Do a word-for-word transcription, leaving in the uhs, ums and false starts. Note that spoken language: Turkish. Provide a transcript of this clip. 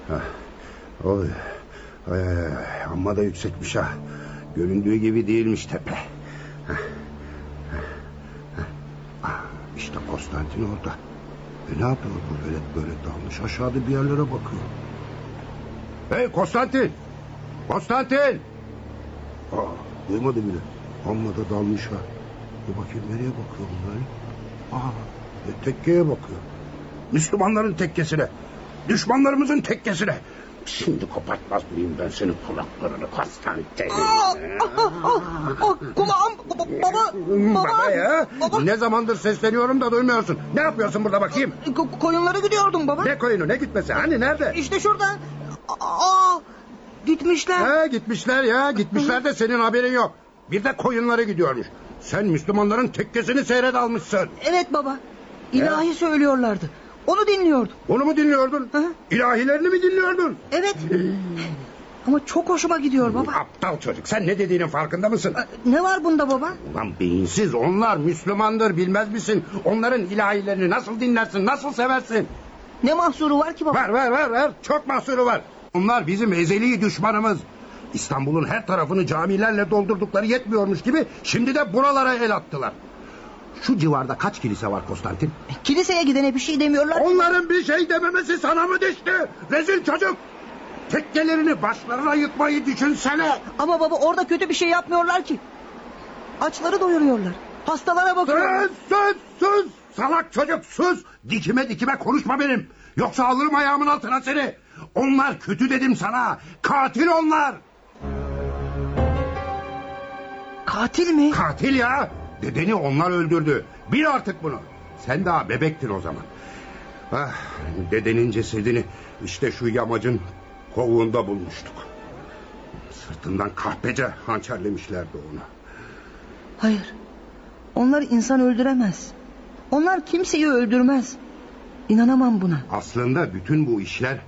Oy. Ay, ay, ay. Amma da yüksekmiş ha. Göründüğü gibi değilmiş tepe. Heh. Heh. Ah, İşte Konstantin orada. E ne yapıyor bu velet böyle dalmış aşağıda bir yerlere bakıyor. Hey Konstantin! Konstantin! Aa, duymadı bile. Amma da dalmış ha. Bir bakayım nereye bakıyor bunlar? Aa, e, tekkeye bakıyor. Müslümanların tekkesine. Düşmanlarımızın tekkesine. Şimdi kopartmaz mıyım ben senin kulaklarını Konstantin? Aa, aa, aa, aa, kulağım baba, baba, Baba ya. baba. Ne zamandır sesleniyorum da duymuyorsun. Ne yapıyorsun burada bakayım? Ko- koyunlara gidiyordum baba. Ne koyunu ne gitmesi? Hani nerede? İşte şuradan. Aa, gitmişler. Ha, gitmişler ya. Gitmişler de senin haberin yok. Bir de koyunları gidiyormuş. Sen Müslümanların tekkesini seyret almışsın. Evet baba. İlahi Ya. söylüyorlardı. Onu dinliyordum. Onu mu dinliyordun? Hı hı. İlahilerini mi dinliyordun? Evet. Ama çok hoşuma gidiyor baba. Aptal çocuk, sen ne dediğinin farkında mısın? Ne var bunda baba? Ulan beyinsiz, onlar Müslümandır bilmez misin? Onların ilahilerini nasıl dinlersin, nasıl seversin? Ne mahsuru var ki baba? Var var var var, çok mahsuru var. Onlar bizim ezeli düşmanımız. İstanbul'un her tarafını camilerle doldurdukları yetmiyormuş gibi şimdi de buralara el attılar. Şu civarda kaç kilise var Konstantin? Kiliseye gidene bir şey demiyorlar. Onların bir şey dememesi sana mı düştü? Rezil çocuk! Tekkelerini başlarına yıkmayı düşünsene. Ama baba orada kötü bir şey yapmıyorlar ki. Açları doyuruyorlar. Hastalara bakıyorlar. Sus sus sus! Salak çocuk sus! Dikime dikime konuşma benim. Yoksa alırım ayağımın altına seni. Onlar kötü dedim sana. Katil onlar. Katil mi? Katil ya. Dedeni onlar öldürdü. Bil artık bunu. Sen daha bebektin o zaman. Ah, dedenin cesedini işte şu yamacın kovuğunda bulmuştuk. Sırtından kahpece hançerlemişlerdi onu. Hayır. Onlar insan öldüremez. Onlar kimseyi öldürmez. İnanamam buna. Aslında bütün bu işler